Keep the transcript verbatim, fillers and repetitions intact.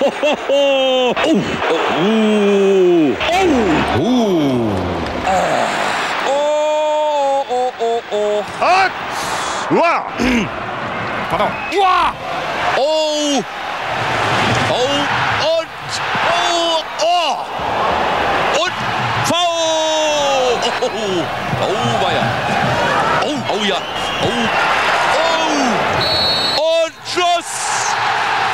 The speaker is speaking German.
Oh, oh, oh, oh. Oh, oh, oh, oh. Ah! Uah! Pardon. Uah! Oh. Oh, und, oh, oh. Und, Foul. Oh, oh, oh, weia. Oh, oh ja. Oh.